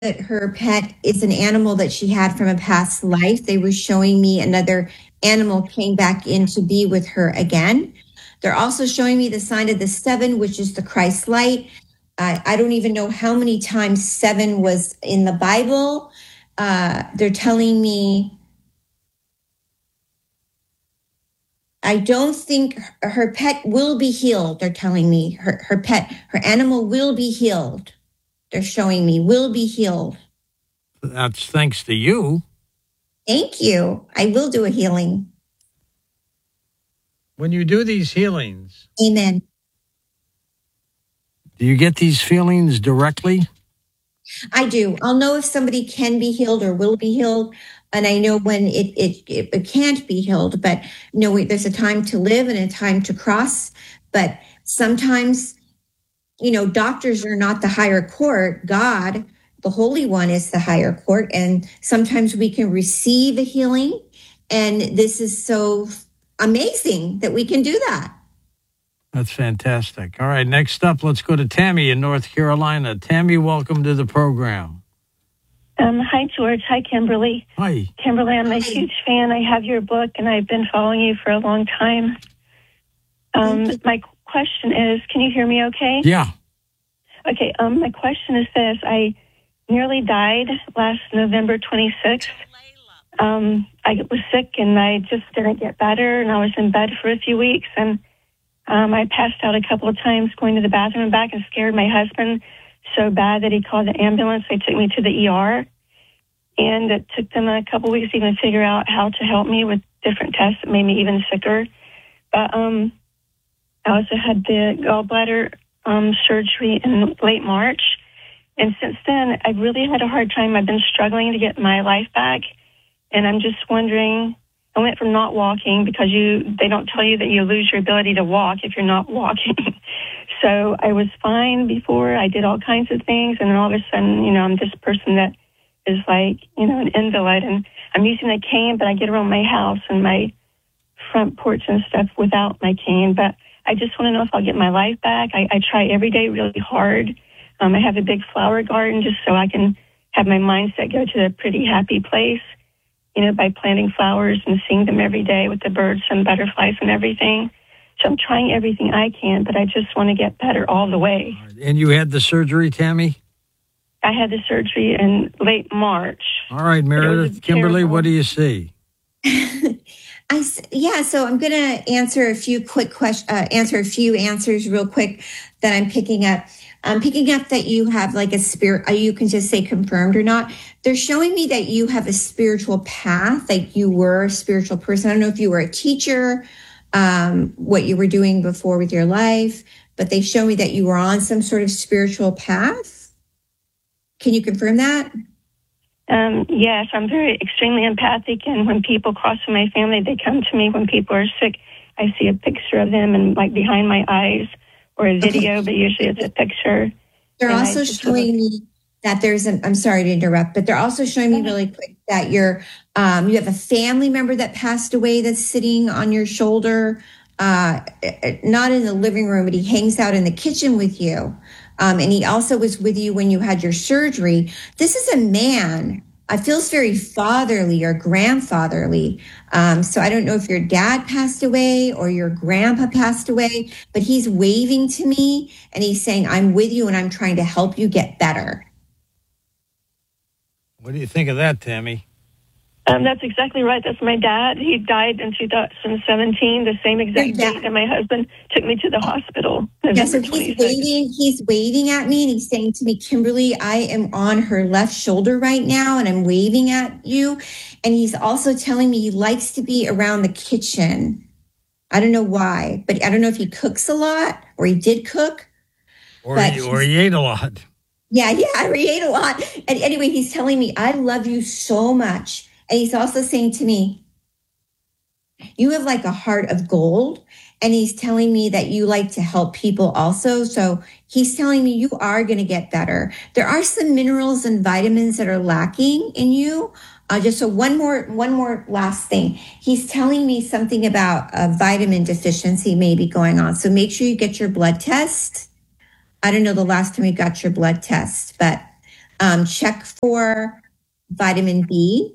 that her pet is an animal that she had from a past life. They were showing me another animal came back in to be with her again. They're also showing me the sign of the 7, which is the Christ light. I don't even know how many times 7 was in the Bible. They're telling me, I don't think her pet will be healed. They're telling me her animal will be healed. They're showing me will be healed. That's thanks to you. Thank you. I will do a healing. When you do these healings, amen. Do you get these feelings directly? I do. I'll know if somebody can be healed or will be healed. And I know when it can't be healed, but there's a time to live and a time to cross. But sometimes, doctors are not the higher court. God, the Holy One, is the higher court. And sometimes we can receive a healing. And this is so amazing that we can do that. That's fantastic. All right, next up, let's go to Tammy in North Carolina. Tammy, welcome to the program. Hi, George. Hi, Kimberly. Hi. Kimberly, I'm a huge fan. I have your book, and I've been following you for a long time. My question is, can you hear me okay? Yeah. Okay, my question is this. I nearly died last November 26th. I was sick, and I just didn't get better, and I was in bed for a few weeks, and I passed out a couple of times going to the bathroom and back and scared my husband so bad that he called the ambulance. They took me to the ER, and it took them a couple of weeks to even figure out how to help me with different tests that made me even sicker. But I also had the gallbladder surgery in late March, and since then, I've really had a hard time. I've been struggling to get my life back, and I'm just wondering, I went from not walking because they don't tell you that you lose your ability to walk if you're not walking. So I was fine before. I did all kinds of things. And then all of a sudden, I'm this person that is like, an invalid. And I'm using a cane, but I get around my house and my front porch and stuff without my cane. But I just want to know if I'll get my life back. I try every day really hard. I have a big flower garden just so I can have my mindset go to a pretty happy place. By planting flowers and seeing them every day with the birds and butterflies and everything. So I'm trying everything I can, but I just want to get better all the way. And you had the surgery, Tammy? I had the surgery in late March. All right, Meredith, Kimberly, what do you see? So I'm going to answer a few quick answers real quick that I'm picking up. I'm picking up that you have like a spirit, you can just say confirmed or not. They're showing me that you have a spiritual path, like you were a spiritual person. I don't know if you were a teacher, what you were doing before with your life, but they show me that you were on some sort of spiritual path. Can you confirm that? Yes, I'm very extremely empathic. And when people cross in my family, they come to me when people are sick. I see a picture of them and like behind my eyes. Or a video, but usually it's a picture. They're also showing me that I'm sorry to interrupt, but they're also showing me really quick that you have a family member that passed away that's sitting on your shoulder, not in the living room, but he hangs out in the kitchen with you. And he also was with you when you had your surgery. This is a man. It feels very fatherly or grandfatherly. So I don't know if your dad passed away or your grandpa passed away, but he's waving to me and he's saying, I'm with you and I'm trying to help you get better. What do you think of that, Tammy? That's exactly right. That's my dad. He died in 2017, the same exact date that my husband took me to the hospital. Yeah, so he's waving at me and he's saying to me, Kimberly, I am on her left shoulder right now and I'm waving at you. And he's also telling me he likes to be around the kitchen. I don't know why, but I don't know if he cooks a lot or he did cook. Or he ate a lot. Yeah, he ate a lot. And anyway, he's telling me, I love you so much. And he's also saying to me, you have like a heart of gold. And he's telling me that you like to help people also. So he's telling me you are going to get better. There are some minerals and vitamins that are lacking in you. One more last thing. He's telling me something about a vitamin deficiency may be going on. So make sure you get your blood test. I don't know the last time you got your blood test, but Check for vitamin B.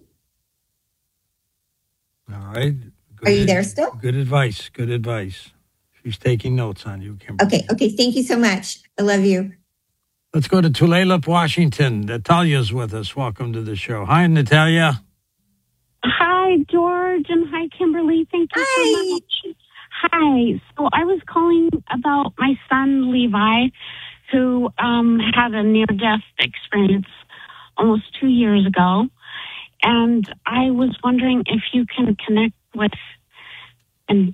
All right. Are you there still? Good advice. Good advice. She's taking notes on you, Kimberly. Okay. Thank you so much. I love you. Let's go to Tulalip, Washington. Natalia's with us. Welcome to the show. Hi, Natalia. Hi, George, and hi, Kimberly. Thank you so much. Hi. So I was calling about my son, Levi, who had a near-death experience almost 2 years ago. And I was wondering if you can connect with and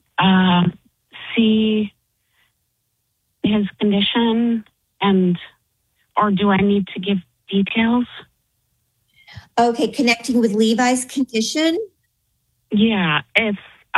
see his condition, or do I need to give details? Okay, connecting with Levi's condition? Yeah, if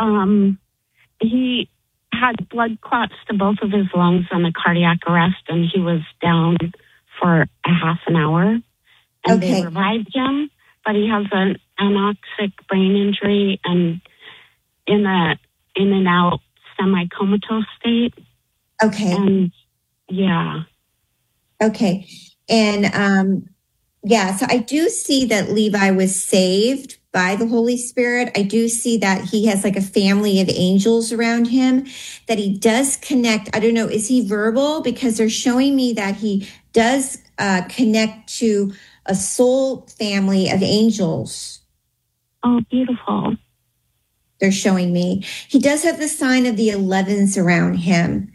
he had blood clots to both of his lungs and a cardiac arrest, and he was down for a half an hour. And they revived him, but he has an anoxic brain injury and in and out semi-comatose state. Okay. And yeah. Okay. And so I do see that Levi was saved by the Holy Spirit. I do see that he has like a family of angels around him, that he does connect. I don't know, is he verbal? Because they're showing me that he does connect to a soul family of angels. Oh, beautiful. They're showing me. He does have the sign of the 11s around him.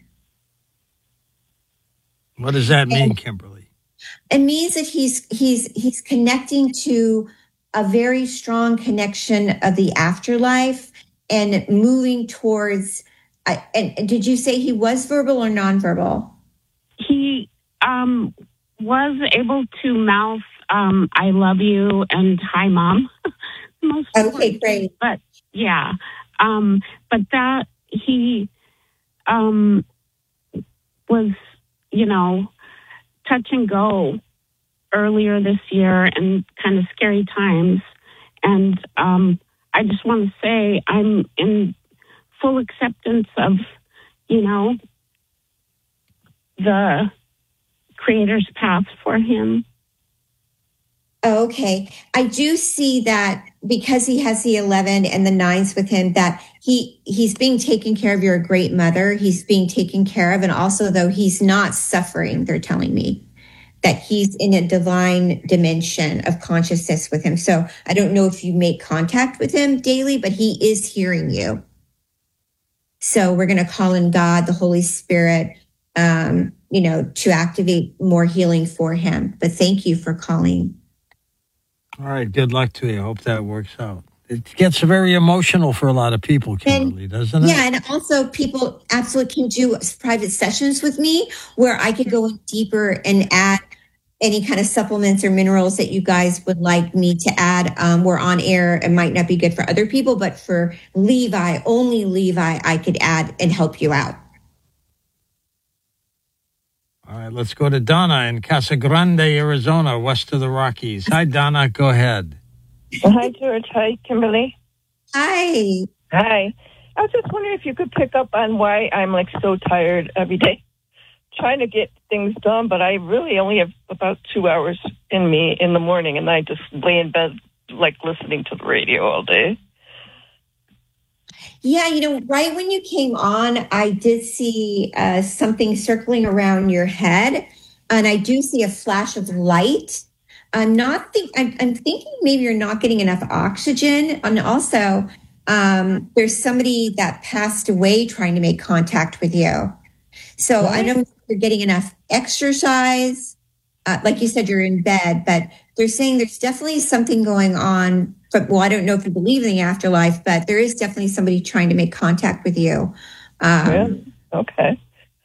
What does that mean, Kimberly? It means that he's connecting to a very strong connection of the afterlife and moving towards. And did you say he was verbal or nonverbal? He was able to mouth "I love you" and "Hi, Mom." Okay, great. But yeah, but that he was, touch and go earlier this year and kind of scary times. And I just want to say I'm in full acceptance of, the Creator's path for him. Okay. I do see that because he has the 11 and the 9s with him, that he's being taken care of. You're a great mother. He's being taken care of. And also, though, he's not suffering, they're telling me that he's in a divine dimension of consciousness with him. So I don't know if you make contact with him daily, but he is hearing you. So we're going to call in God, the Holy Spirit, to activate more healing for him. But thank you for calling. All right. Good luck to you. I hope that works out. It gets very emotional for a lot of Kimberly, doesn't it? Yeah, and also people absolutely can do private sessions with me where I could go in deeper and add any kind of supplements or minerals that you guys would like me to add. We're on air. It might not be good for other people, but for Levi, only Levi, I could add and help you out. All right, let's go to Donna in Casa Grande, Arizona, west of the Rockies. Hi, Donna. Go ahead. Hi, George. Hi, Kimberly. Hi. Hi. I was just wondering if you could pick up on why I'm so tired every day trying to get things done, but I really only have about 2 hours in me in the morning, and I just lay in bed listening to the radio all day. Yeah, right when you came on, I did see something circling around your head, and I do see a flash of light. I'm thinking maybe you're not getting enough oxygen, and also there's somebody that passed away trying to make contact with you. So I don't know if you're getting enough exercise. Like you said, you're in bed, but they're saying there's definitely something going on. Well, I don't know if you believe in the afterlife, but there is definitely somebody trying to make contact with you. Okay.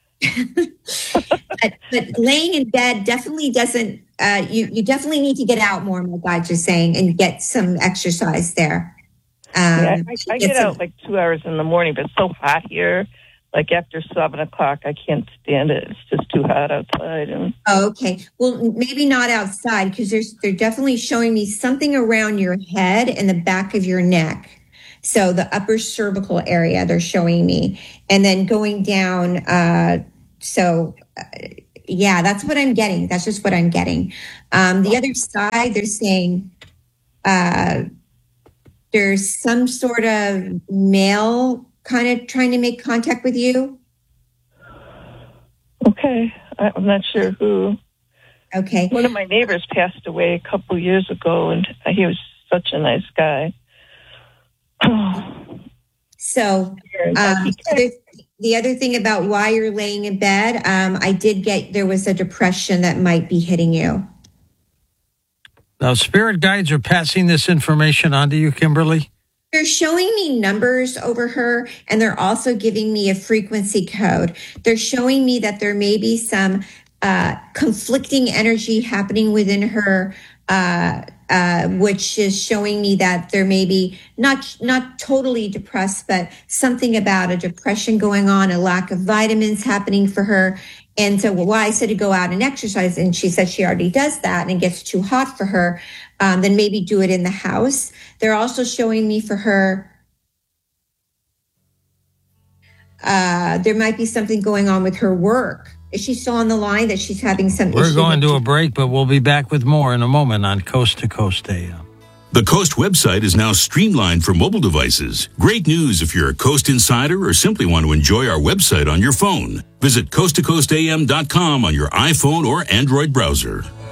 but laying in bed definitely doesn't, you definitely need to get out more, my God, you're saying, and get some exercise there. I get out 2 hours in the morning, but it's so hot here. After 7 o'clock, I can't stand it. It's just too hot outside. Okay. Well, maybe not outside, because they're definitely showing me something around your head and the back of your neck. So the upper cervical area they're showing me. And then going down, Yeah, that's what I'm getting. That's just what I'm getting. The other side, they're saying there's some sort of male kind of trying to make contact with you. Okay. I'm not sure who. Okay. One of my neighbors passed away a couple years ago, and he was such a nice guy. So the other thing about why you're laying in bed, I did get, there was a depression that might be hitting you. Now, spirit guides are passing this information on to you, Kimberly? They're showing me numbers over her, and they're also giving me a frequency code. They're showing me that there may be some conflicting energy happening within her, which is showing me that there may be not totally depressed, but something about a depression going on, a lack of vitamins happening for her. And so why I said to go out and exercise, and she said she already does that and it gets too hot for her, then maybe do it in the house. They're also showing me for her, there might be something going on with her work. Is she still on the line that she's having some issue? We're going to a break, but we'll be back with more in a moment on Coast to Coast AM. The Coast website is now streamlined for mobile devices. Great news if you're a Coast insider or simply want to enjoy our website on your phone. Visit coasttocoastam.com on your iPhone or Android browser.